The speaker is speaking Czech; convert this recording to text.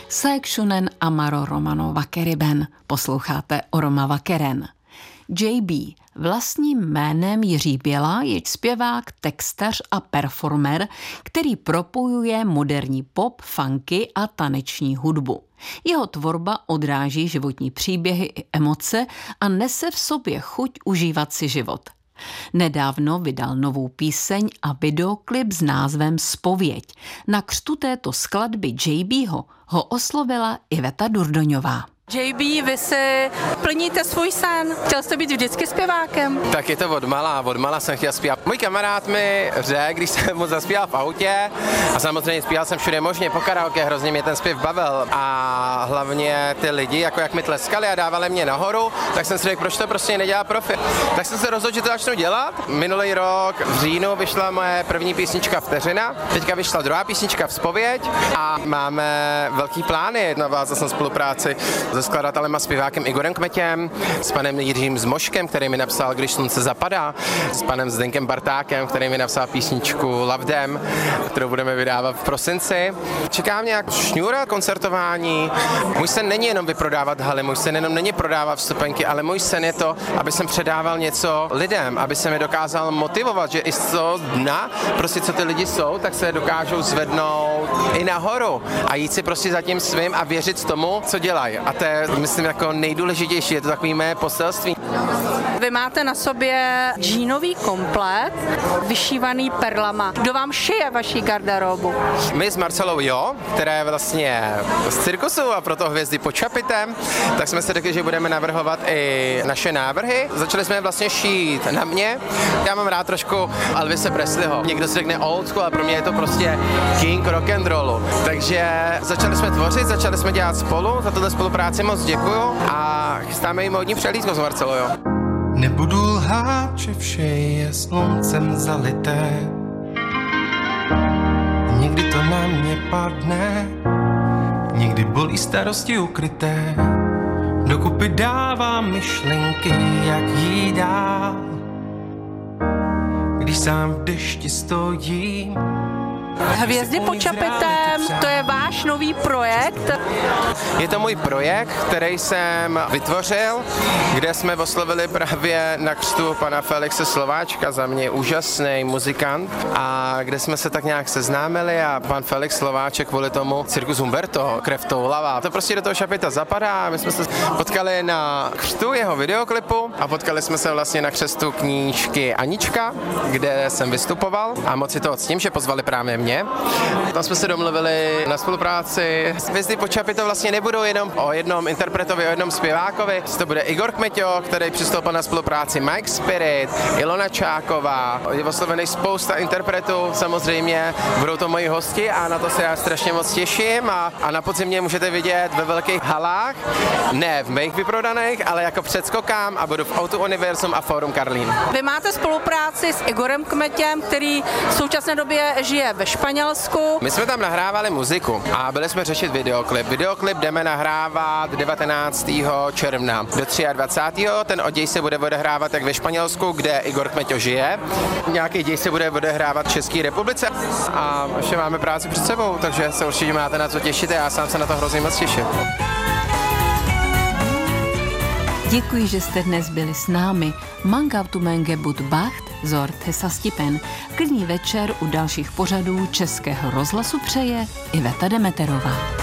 Saeksunen amaro Romano Vakeriben. Posloucháte o Roma Vakeren. JB, vlastním jménem Jiří Běla, je zpěvák, textař a performer, který propojuje moderní pop, funky a taneční hudbu. Jeho tvorba odráží životní příběhy i emoce a nese v sobě chuť užívat si život. Nedávno vydal novou píseň a videoklip s názvem Zpověď. Na křtu této skladby JBho ho oslovila Iveta Durdoňová. JB, vy si plníte svůj sen. Chtěl jste být vždycky zpěvákem? Tak je to odmala jsem chtěl zpívat. Můj kamarád mi řekl, když jsem mu zaspíval v autě, a samozřejmě zpíval jsem všude možně po karaoke, hrozně mě ten zpěv bavil a hlavně ty lidi, jako jak mi tleskali a dávali mě nahoru, tak jsem si řekl, proč to prostě nedělá profi. Tak jsem se rozhodl, že to začnu dělat. Minulý rok v říjnu vyšla moje první písnička Vteřina, teďka vyšla druhá písnička Vzpověď a máme velký plány na zase spolupráci se skladatelem a zpěvákem Igorem Kmetěm, s panem Jiřím Zmoškem, který mi napsal Když slunce zapadá, s panem Zdenkem Bartákem, který mi napsal písničku Lavdem, kterou budeme vydávat v prosinci. Čeká mě jak šňůra koncertování. Můj sen není jenom vyprodávat haly, můj sen jenom není prodávat vstupenky, ale můj sen je to, aby jsem předával něco lidem, aby se mi dokázal motivovat, že i z toho dna, prostě co ty lidi jsou, tak se dokážou zvednout i nahoru a jít si prostě za tím svým a věřit tomu, co dělají. A to je, myslím, jako nejdůležitější, je to takový mé poselství. Vy máte na sobě džínový komplet, vyšívaný perlama. Kdo vám šije vaší garderobu? My s Marcelou která je vlastně z cirkusu a proto Hvězdy pod čapitem, tak jsme si řekli, že budeme navrhovat i naše návrhy. Začali jsme vlastně šít na mě. Já mám rád trošku Elvise Presleyho. Někdo si řekne old school, a pro mě je to prostě king rock and rollu. Takže začali jsme tvořit, začali jsme dělat spolu, za tuto spolupráci moc děkuju a chystáme jim hodní přehlídku s Marcelou, jo. Nebudu lhát, že vše je sluncem zalité. Někdy to na mě padne, někdy bolí starosti ukryté. Dokupy dávám myšlenky, jak jí dál. Když sám v dešti stojím. Hvězdy pod čapitem, to je váš nový projekt? Je to můj projekt, který jsem vytvořil, kde jsme oslovili právě na křtu pana Felixe Slováčka, za mě úžasný muzikant, a kde jsme se tak nějak seznámili a pan Felix Slováček kvůli tomu Cirkus Humberto, Krev toulavá. To prostě do toho šapita zapadá. My jsme se potkali na křtu jeho videoklipu a potkali jsme se vlastně na křestu knížky Anička, kde jsem vystupoval a moc si to octím, že pozvali právě mě. Tam jsme se domluvili na spolupráci. Hvězdy pod čapitou vlastně nebudou jenom o jednom interpretovi, o jednom zpěvákovi. To bude Igor Kmeťo, který přistoupil na spolupráci, Mike Spirit, Ilona Čáková. Je oslovený spousta interpretů, samozřejmě budou to moji hosti a na to se já strašně moc těším a na podzim mě můžete vidět ve velkých halách, ne v mých vyprodaných, ale jako předskokám a budu v Auto Univerzum a Fórum Karlín. Vy máte spolupráci s Igorem Kmetěm, který v současné době žije ve Španělsku. My jsme tam nahrávali muziku a byli jsme řešit videoklip. Videoklip jdeme nahrávat 19. června do 23. Ten oděj se bude odehrávat jak ve Španělsku, kde Igor Kmeťo žije. Nějaký děj se bude odehrávat v České republice a ještě máme práci před sebou, takže se určitě máte na co těšit a já sám se na to hrozně moc těším. Děkuji, že jste dnes byli s námi. Mangautumenge bud bacht, zort hesastipen. Klidný večer u dalších pořadů Českého rozhlasu přeje Iveta Demeterová.